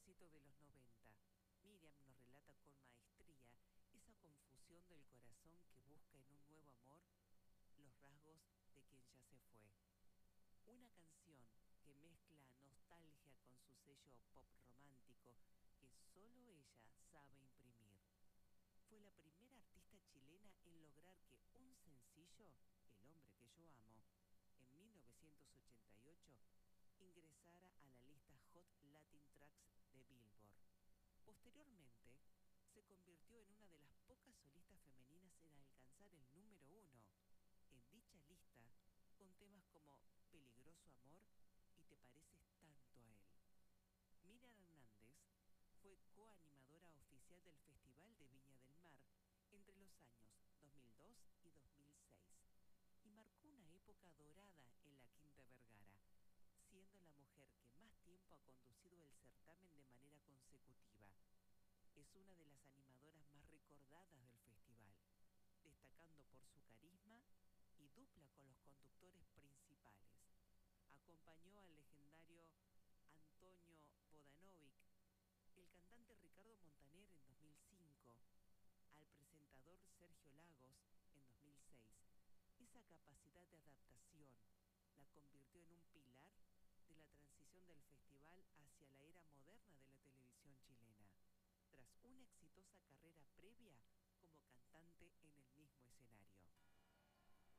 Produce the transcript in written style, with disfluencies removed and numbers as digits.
éxito de los 90. Miriam nos relata con maestría esa confusión del corazón que busca en un nuevo amor los rasgos de quien ya se fue. Una canción que mezcla nostalgia con su sello pop romántico que solo ella sabe imprimir. Fue la primera artista chilena en lograr que un sencillo, El hombre que yo amo, en 1988, ingresara a la lista Hot Latin Tracks de Billboard. Posteriormente, se convirtió en una de las pocas solistas femeninas en alcanzar el número uno en dicha lista con temas como Peligroso Amor y Te pareces tanto a él. Miriam Hernández fue coanimadora oficial del Festival de Viña del Mar entre los años 2002 y 2006 y marcó una época dorada en la Quinta Vergara, siendo la mujer que más tiempo ha conducido el certamen de manera consecutiva. Es una de las animadoras más recordadas del festival, destacando por su carisma y dupla con los conductores principales. Acompañó al legendario Antonio Vodanovic, el cantante Ricardo Montaner en 2005, al presentador Sergio Lagos en 2006. Esa capacidad de adaptación la convirtió en un pilar de la transición del festival hacia la era moderna de la televisión chilena, tras una exitosa carrera previa como cantante en el mismo escenario.